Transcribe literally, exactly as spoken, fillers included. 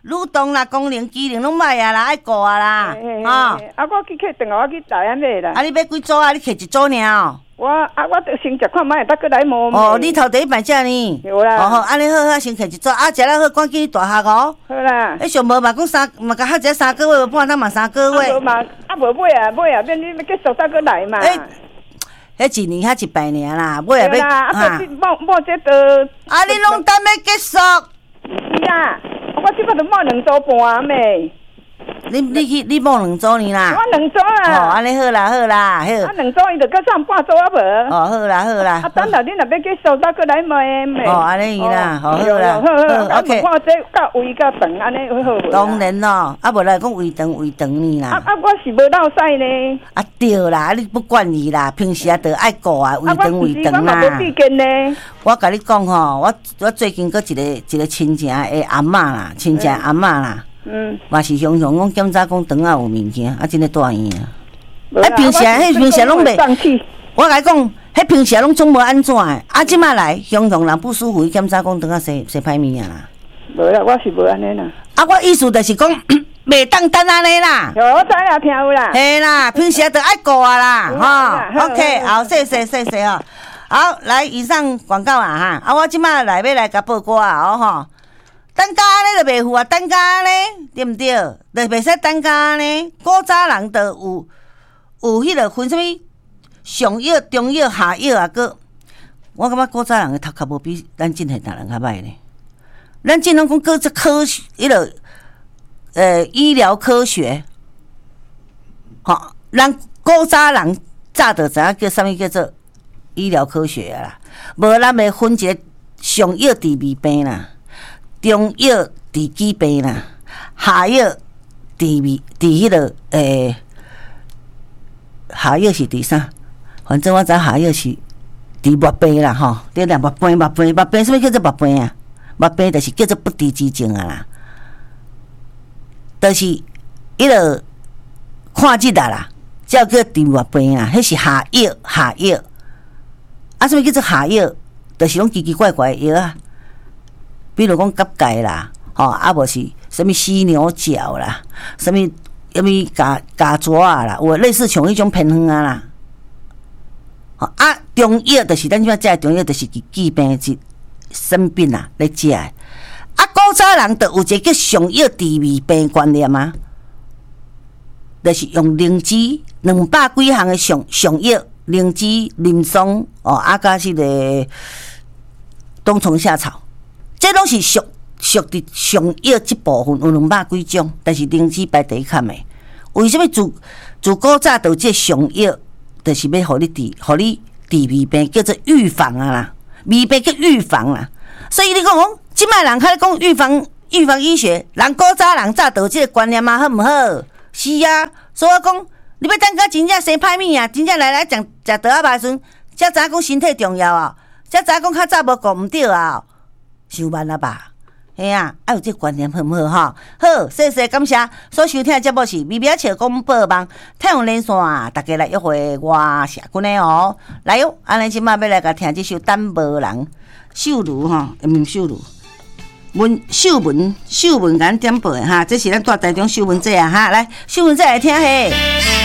蠕动啦、功能、机能拢歹啊啦，爱顾啊啦， 吼。啊，我去客电话，我去台安买啦。 啊，你要几组啊？你摕一组尔哦。 我啊，我着先食看卖，再过来摸。 哦，你头第一摆食呢？ 有啦。 哦好，安尼好好，先摕一组，啊，食了好，赶紧大学哦。 好啦。 迄上无嘛讲三，嘛甲较只三个月，半当嘛三个月。 啊无嘛，啊无买啊买啊，变你要结束再过来嘛。 诶，迄一年遐一摆尔啦，买也要啊。啊，你摸摸这都。 啊，你拢等要结束？ 是啊，我即摆都摸两组半咩。 你你去你摸两组呢啦？ 我两组啊。 哦，安尼好啦好啦，好。 啊，两组伊着搁上半组啊无？ 哦，好啦好啦。 啊，等下你若要结束，再过来买买。 哦，安尼啦，好好啦， 好好。 OK。 看这较胃较长，安尼好。 当然咯，啊无来讲胃肠胃肠呢啦。 啊啊，我是无落屎呢。 啊对啦，你不管伊啦，平时啊着爱顾啊，胃肠胃肠啦。 啊，我无闭根呢。 我甲你讲吼，我我最近搁一个一个亲戚的阿嬷啦，亲戚阿嬷啦。嗯，嘛是常常讲检查讲肠啊有物件，啊真诶大院啊。啊平时啊，迄平时拢袂，我甲你讲，迄平时拢总无安怎诶。啊，即摆来常常人不舒服，检查讲肠啊生生歹物啊啦。 无啦，我是无安尼啦。啊， 我意思就是讲，袂当等安尼啦。 有我知影听有啦。嘿啦，平时啊着爱顾啊啦，吼。OK， 好，谢谢谢谢哦。好，来以上广告啊哈。啊，我即摆来要来甲报歌啊，哦吼。等甲安尼就袂赴啊，等甲安尼对毋对？就袂使等甲安尼。古早人就有有迄个分什物上药、中药、下药啊，个我感觉古早人的头壳无比咱现代人较歹呢。咱尽量讲个这科学，迄个呃医疗科学，吼、哦，咱古早人早就知影叫啥物叫做医疗科学啊啦，无咱袂分一个上药治胃病啦。中药治疾病啦，下药治胃治迄个诶，下药是治啥？反正我知下药是治脉病啦吼。对啦，脉病脉病脉病，什么叫做脉病啊？脉病就是叫做不治之症啊啦，就是迄个看即啦啦，才叫治脉病啦。迄是下药下药。啊，什么叫做下药？就是拢奇奇怪怪的药啊。比如讲甲钙啦，吼，啊无是什物犀牛角啦，什物什物咖咖蛇啊啦，有类似像迄种偏方啊啦。吼啊，中药就是咱即摆食的中药，就是治疾病治生病啊咧食的。啊，古早人就有一个叫上药治胃病观念啊，就是用灵芝两百几项的上上药，灵芝、林松哦，啊甲迄个冬虫夏草。这拢是属属伫上药即部分，有两百几种，但是灵芝排第一坎的。为什么自自古早就这上药，就是要互你治，互你治胃病，叫做预防啊啦，胃病叫预防啦。所以你讲讲，即摆人开讲预防预防医学，人古早人早就这个观念嘛，好毋好？是啊，所以我讲，你要等到真正生歹物啊，真正来来食食倒仔肉时，才知影讲身体重要啊，才知影讲较早无顾毋着啊。想慢啊吧，嘿啊，爱有这观念好唔好哈？好，谢谢感谢所收听的节目是微微笑广播网太阳连线，大家来约会我社群的哦，来哟，安尼即摆要来甲听这首《等无人》秀如哈，毋秀如文秀文秀文甲咱点播的哈，这是咱大台中秀文姐啊哈，来秀文姐来听嘿。